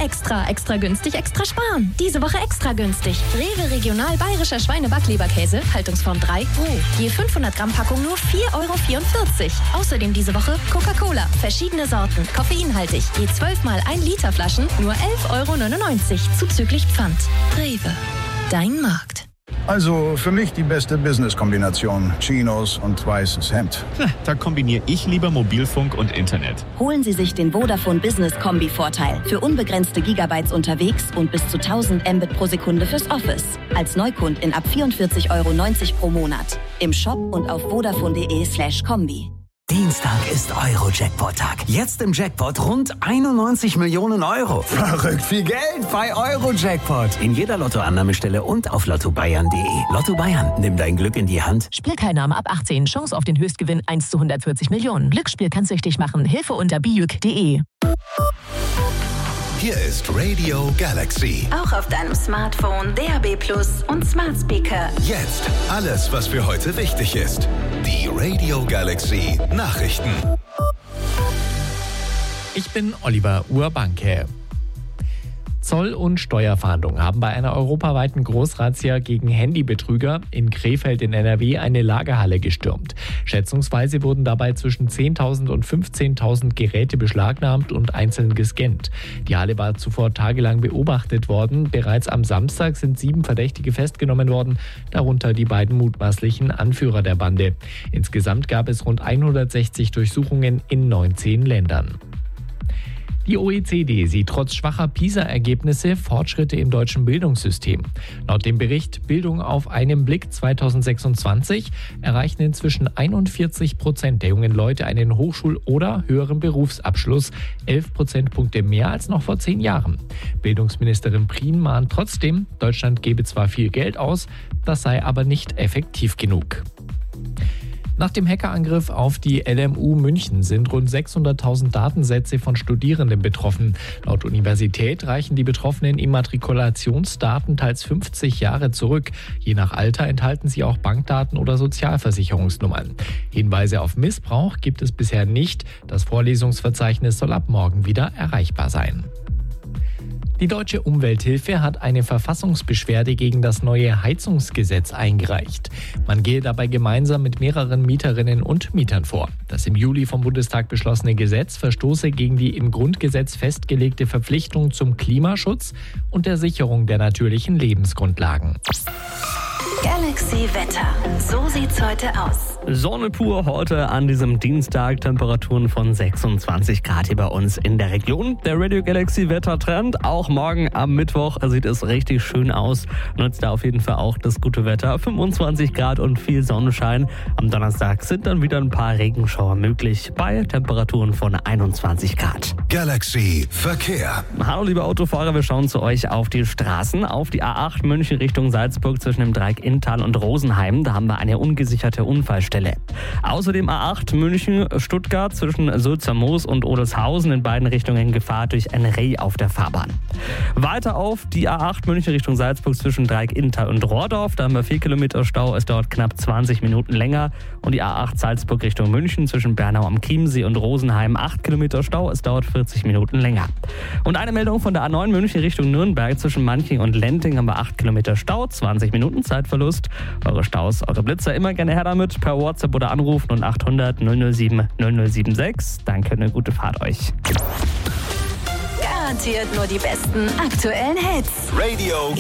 extra. Extra günstig, extra sparen. Diese Woche extra günstig. Rewe Regional Bayerischer Schweinebackleberkäse, Haltungsform 3 roh. Je 500 Gramm Packung nur 4,44 €. Außerdem diese Woche Coca-Cola, verschiedene Sorten, koffeinhaltig. Je 12 mal 1 Liter Flaschen nur 11,99 € zuzüglich Pfand. Rewe, dein Markt. Also für mich die beste Business-Kombination. Chinos und weißes Hemd. Da kombiniere ich lieber Mobilfunk und Internet. Holen Sie sich den Vodafone Business Kombi-Vorteil. Für unbegrenzte Gigabytes unterwegs und bis zu 1000 Mbit pro Sekunde fürs Office. Als Neukundin ab 44,90 € pro Monat. Im Shop und auf vodafone.de/kombi. Dienstag ist Euro-Jackpot-Tag. Jetzt im Jackpot rund 91 Millionen €. Verrückt viel Geld bei Euro-Jackpot. In jeder Lottoannahmestelle und auf lottobayern.de. Lotto Bayern, nimm dein Glück in die Hand. Spielteilnahme ab 18. Chance auf den Höchstgewinn 1 zu 140 Millionen. Glücksspiel kann süchtig machen. Hilfe unter bijuk.de. Hier ist Radio Galaxy. Auch auf deinem Smartphone, DAB+ und Smart Speaker. Jetzt alles, was für heute wichtig ist. Die Radio Galaxy Nachrichten. Ich bin Oliver Urbanke. Zoll- und Steuerfahndung haben bei einer europaweiten Großrazzia gegen Handybetrüger in Krefeld in NRW eine Lagerhalle gestürmt. Schätzungsweise wurden dabei zwischen 10.000 und 15.000 Geräte beschlagnahmt und einzeln gescannt. Die Halle war zuvor tagelang beobachtet worden. Bereits am Samstag sind 7 Verdächtige festgenommen worden, darunter die beiden mutmaßlichen Anführer der Bande. Insgesamt gab es rund 160 Durchsuchungen in 19 Ländern. Die OECD sieht trotz schwacher PISA-Ergebnisse Fortschritte im deutschen Bildungssystem. Laut dem Bericht Bildung auf einen Blick 2026 erreichen inzwischen 41% der jungen Leute einen Hochschul- oder höheren Berufsabschluss, 11 Prozentpunkte mehr als noch vor 10 Jahren. Bildungsministerin Prien mahnt trotzdem, Deutschland gebe zwar viel Geld aus, das sei aber nicht effektiv genug. Nach dem Hackerangriff auf die LMU München sind rund 600.000 Datensätze von Studierenden betroffen. Laut Universität reichen die betroffenen Immatrikulationsdaten teils 50 Jahre zurück. Je nach Alter enthalten sie auch Bankdaten oder Sozialversicherungsnummern. Hinweise auf Missbrauch gibt es bisher nicht. Das Vorlesungsverzeichnis soll ab morgen wieder erreichbar sein. Die Deutsche Umwelthilfe hat eine Verfassungsbeschwerde gegen das neue Heizungsgesetz eingereicht. Man gehe dabei gemeinsam mit mehreren Mieterinnen und Mietern vor. Das im Juli vom Bundestag beschlossene Gesetz verstoße gegen die im Grundgesetz festgelegte Verpflichtung zum Klimaschutz und der Sicherung der natürlichen Lebensgrundlagen. Galaxy Wetter. So sieht's heute aus. Sonne pur heute an diesem Dienstag. Temperaturen von 26 Grad hier bei uns in der Region. Der Radio Galaxy Wettertrend. Auch morgen am Mittwoch sieht es richtig schön aus. Nutzt da auf jeden Fall auch das gute Wetter. 25 Grad und viel Sonnenschein. Am Donnerstag sind dann wieder ein paar Regenschauer möglich bei Temperaturen von 21 Grad. Galaxy Verkehr. Hallo liebe Autofahrer, wir schauen zu euch auf die Straßen. Auf die A8 München Richtung Salzburg zwischen dem Dreieck Inntal und Rosenheim. Da haben wir eine ungesicherte Unfallstelle. Außerdem A8 München Stuttgart zwischen Sulzer Moos und Odelshausen in beiden Richtungen Gefahr durch ein Reh auf der Fahrbahn. Weiter auf die A8 München Richtung Salzburg zwischen Dreieck Inntal und Rohrdorf. Da haben wir 4 Kilometer Stau. Es dauert knapp 20 Minuten länger. Und die A8 Salzburg Richtung München zwischen Bernau am Chiemsee und Rosenheim 8 Kilometer Stau. Es dauert 40 Minuten länger. Und eine Meldung von der A9 München Richtung Nürnberg zwischen Manching und Lenting haben wir 8 Kilometer Stau, 20 Minuten Zeitverlust. Eure Staus, eure Blitzer immer gerne her damit. Per WhatsApp oder Anruf 0800 007 0076. Danke, eine gute Fahrt euch. Garantiert nur die besten aktuellen Hits. Radio